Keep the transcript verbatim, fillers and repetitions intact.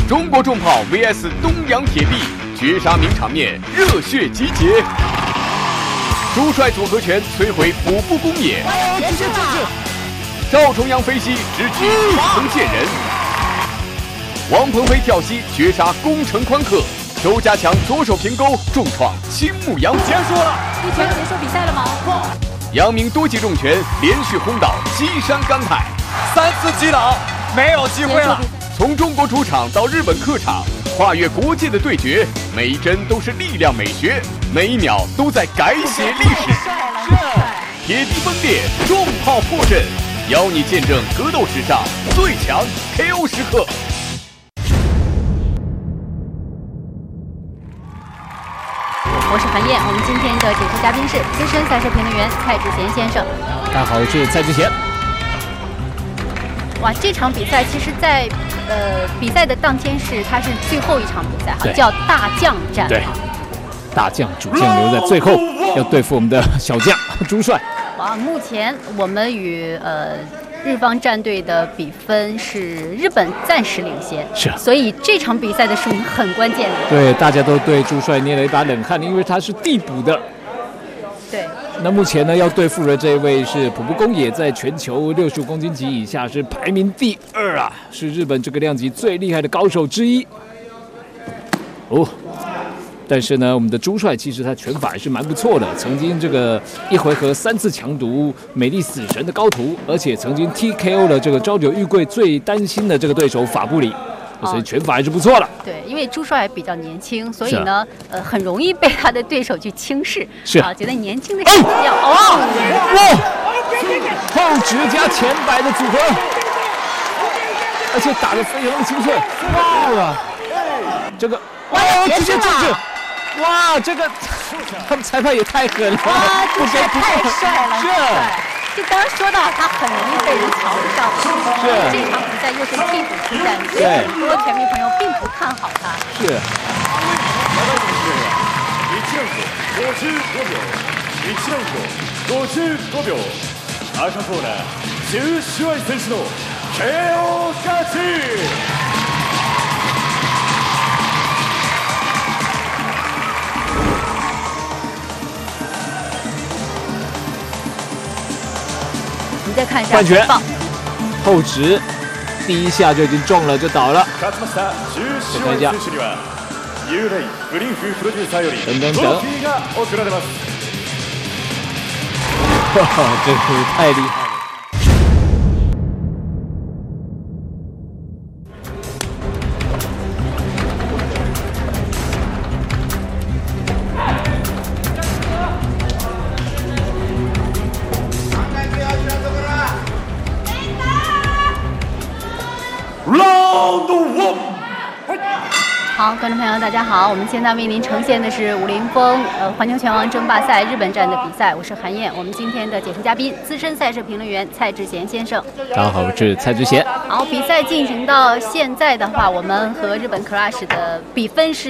中国重炮 V S 东洋铁臂，绝杀名场面，热血集结。朱帅组合拳摧毁虎步公野，赵重阳飞膝直击一城线人，王鹏飞跳膝绝杀攻城宽客，周家强左手平勾重创青木阳。 结束了， 目前结束比赛了吗？ 杨明多记重拳连续轰倒西山甘泰， 三次击倒，没有机会了。 从中国主场到日本客场，跨越国界的对决，每一帧都是力量美学，每一秒都在改写历史。铁蹄崩裂，重炮破阵，邀你见证格斗史上最强 K O 时刻。 我是韩燕，我们今天的解说嘉宾是资深赛事评论员蔡志贤先生。 大家好，我是蔡志贤。 哇，这场比赛其实在，在呃比赛的当天是它是最后一场比赛哈，叫大将战。 对，大将主将留在最后，要对付我们的小将朱帅。 哇，目前我们与呃日方战队的比分是日本暂时领先， 是， 所以这场比赛的输赢很关键的。 对，大家都对朱帅捏了一把冷汗，因为他是递补的。 对。 那目前呢，要对付的这位是浦部公野，在全球六十五公斤级以下是排名第二啊，是日本这个量级最厉害的高手之一。哦，但是呢，我们的朱帅其实他拳法还是蛮不错的，曾经这个一回合三次强毒美丽死神的高徒，而且曾经 T K O 了这个朝九玉贵最担心的这个对手法布里。所以拳法还是不错的。 对，因为朱帅比较年轻，所以呢，呃，很容易被他的对手去轻视。 是啊，觉得年轻的小将哦， 哇，后直加前摆的组合，而且打得非常的清脆。哇，这个哇， 直接制止。哇，这个他们裁判也太狠了， 哇，朱帅太帅了。 是。 就刚刚说到，他很容易被人瞧不上。 是。 这场比赛又是替补出战，所以很多拳迷朋友并不看好他。 是。 一ラウンド五十五秒、一ラウンド五十五秒、赤コーナー朱帥選手の K O 勝ち。 再看一下换拳，后直，第一下就已经中了，就倒了。再看一下，等等等，哈哈，这是太厉害了。 好，观众朋友，大家好，我们现在为您呈现的是武林风呃环球拳王争霸赛日本站的比赛，我是韩燕，我们今天的解说嘉宾资深赛事评论员蔡志贤先生。 大家好，我是蔡志贤。 好，比赛进行到现在的话，我们和日本 Crush 的比分是